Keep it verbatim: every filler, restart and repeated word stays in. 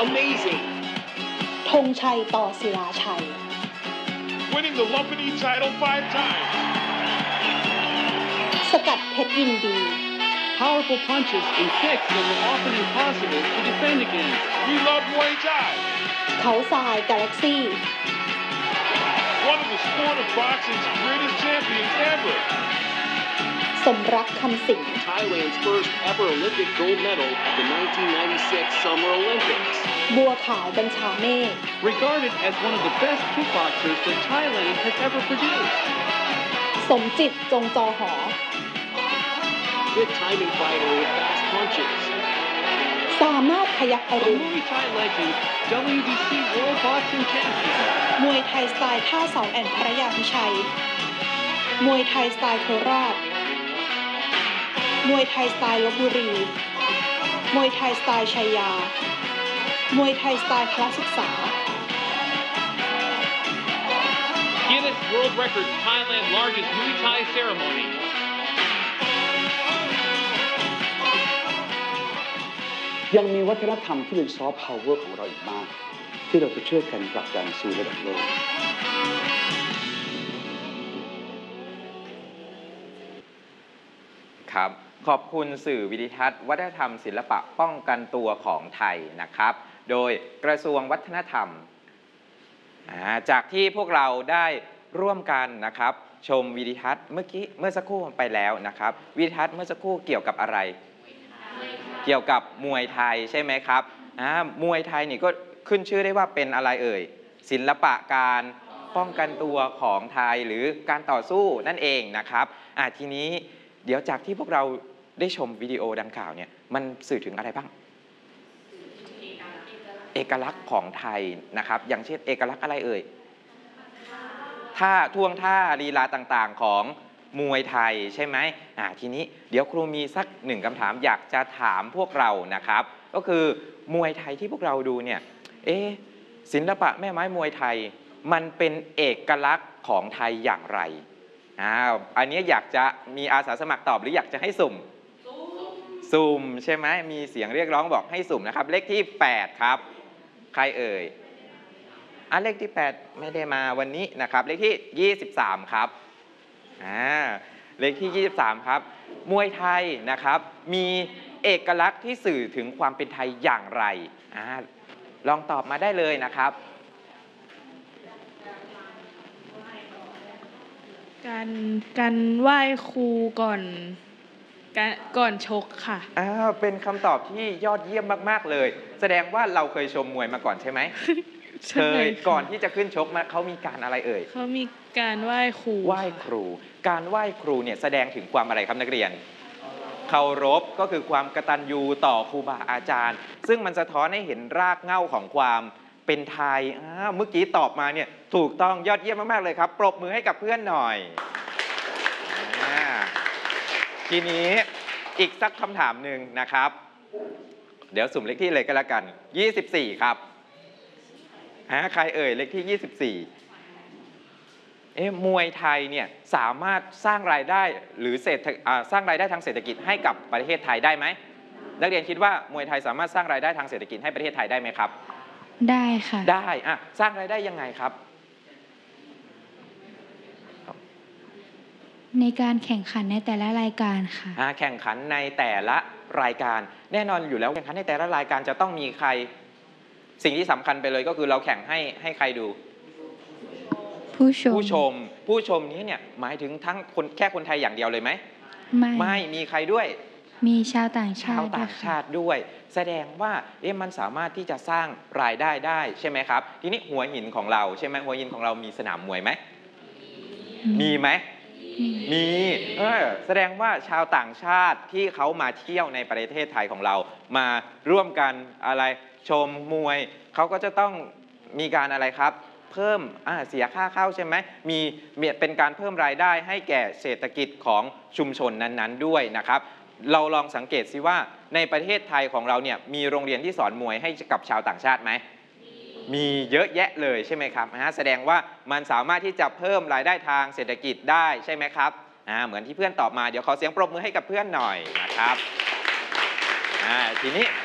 amazing ธงชัยต่อศิลาชัย winning the Lumpini title five times สกัดเพชรยินดี Powerful punches and kicks that were often impossible to defend against. We love Muay Thai. เขาทรายกาแล็กซี่ One of the sport of boxing's greatest champions ever. สมรักคำสิง Thailand's first ever Olympic gold medal at the nineteen ninety-six Summer Olympics บัวขาวบัญชาเมฆ Regarded as one of the best kickboxers that Thailand has ever produced. สมจิตจงจอหอ Good timing fighter with fast punches สามารถพยักอ A รุณ Muay Thai legend, W B C World Boxing Champion. มวยไทยสไตล์ท่าเสาแอนพระยาพิชัย มวยไทยสไตล์โคราช มวยไทยสไตล์ลพบุรี มวยไทยสไตล์ชัยยา มวยไทยสไตล์พละศึกษา Guinness World Record Thailand largest Muay Thai ceremony. ยังมีวัฒนธรรมที่เป็นซอฟต์พาวเวอร์ของเราอีกมากที่เราจะช่วยกันผลักดันสู่ระดับโลกครับขอบคุณสื่อวิดิทัศน์วัฒนธรรมศิลปะป้องกันตัวของไทยนะครับโดยกระทรวงวัฒนธรรมจากที่พวกเราได้ร่วมกันนะครับชมวิดิทัศน์เมื่อกี้เมื่อสักครู่ไปแล้วนะครับวิดิทัศน์เมื่อสักครู่เกี่ยวกับอะไรเกี่ยวกับมวยไทยใช่ไหมครับมวยไทยนี่ก็ขึ้นชื่อได้ว่าเป็นอะไรเอ่ยศิลปะการป้องกันตัวของไทยหรือการต่อสู้นั่นเองนะครับอ่ะทีนี้เดี๋ยวจากที่พวกเราได้ชมวิดีโอดังกล่าวเนี่ยมันสื่อถึงอะไรบ้างเอกลักษณ์ของไทยนะครับอย่างเช่นเอกลักษณ์อะไรเอ่ยท่าท่วงท่าลีลาต่างๆของมวยไทยใช่ไหมอ่าทีนี้เดี๋ยวครูมีสักหนึ่งคำถามอยากจะถามพวกเรานะครับก็คือมวยไทยที่พวกเราดูเนี่ยเอ๊ะศิลปะแม่ไม้มวยไทยมันเป็นเอกลักษณ์ของไทยอย่างไรอ้าวอันนี้อยากจะมีอาสาสมัครตอบหรืออยากจะให้สุ่มสุ่มใช่ไหมมีเสียงเรียกร้องบอกให้สุ่มนะครับเลขที่แปดครับใครเอ่ยอ่ะเลขที่แปดไม่ได้มาวันนี้นะครับเลขที่ยี่สิบสามครับอ่าเลขที่ยี่สิบสามครับมวยไทยนะครับมีเอกลักษณ์ที่สื่อถึงความเป็นไทยอย่างไรอ่าลองตอบมาได้เลยนะครับการการไหว้ครูก่อนการก่อนชกค่ะอ้าวเป็นคำตอบที่ยอดเยี่ยมมากๆเลยแสดงว่าเราเคยชมมวยมาก่อนใช่ไหมเคยก่อนที่จะขึ้นชกมาเขามีการอะไรเอ่ยเขามีการไหว้ครูไหว้ครูการไหว้ครูเนี่ยแสดงถึงความอะไรครับนักเรียนเคารพก็คือความกตัญญูต่อครูบาอาจารย์ซึ่งมันสะท้อนให้เห็นรากเหง้าของความเป็นไทยอ้าวเมื่อกี้ตอบมาเนี่ยถูกต้องยอดเยี่ยมมากๆเลยครับปรบมือให้กับเพื่อนหน่อยทีนี้อีกสักคำถามหนึ่งนะครับเดี๋ยวสุ่มเลขที่เลยก็แล้วกันยี่สิบสี่ครับใครเอ่ยเลขที่ยี่สิบสี่เอ๊ะมวยไทยเนี่ยสามารถสร้างรายได้หรือเศรษฐสร้างรายได้ทางเศรษฐกิจให้กับประเทศไทยได้ไหมนักเรียนคิดว่ามวยไทยสามารถสร้างรายได้ทางเศรษฐกิจให้ประเทศไทยได้ไหมครับได้ค่ะได้อ่ะสร้างรายได้ยังไงครับในการแข่งขันในแต่ละรายการค่ะแข่งขันในแต่ละรายการแน่นอนอยู่แล้วแข่งขันในแต่ละรายการจะต้องมีใครสิ่งที่สำคัญไปเลยก็คือเราแข่งให้ให้ใครดูผู้ชมผู้ชมผู้ชมนี้เนี่ยหมายถึงทั้งคนแค่คนไทยอย่างเดียวเลยไหมไม่ไม่มีใครด้วยมีชาวต่างชาติชาวต่างชาติด้วยแสดงว่าเอ๊ะมันสามารถที่จะสร้างรายได้ได้ใช่ไหมครับทีนี้หัวหินของเราใช่ไหมหัวหินของเรามีสนามมวยไหมมีไหมมีเออแสดงว่าชาวต่างชาติที่เขามาเที่ยวในประเทศไทยของเรามาร่วมกันอะไรชมมวยเขาก็จะต้องมีการอะไรครับเพิ่มเสียค่าเข้าใช่ไหมมีเป็นการเพิ่มรายได้ให้แก่เศรษฐกิจของชุมชนนั้นๆด้วยนะครับเราลองสังเกตซิว่าในประเทศไทยของเราเนี่ยมีโรงเรียนที่สอนมวยให้กับชาวต่างชาติไหมมีเยอะแยะเลยใช่ไหมครับแสดงว่ามันสามารถที่จะเพิ่มรายได้ทางเศรษฐกิจได้ใช่ไหมครับเหมือนที่เพื่อนตอบมาเดี๋ยวขอเสียงปรบมือให้กับเพื่อนหน่อยนะครับทีนี้